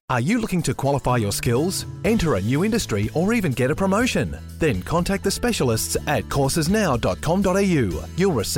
Are you looking to qualify your skills, enter a new industry, or even get a promotion? Then contact the specialists at coursesnow.com.au. You'll receive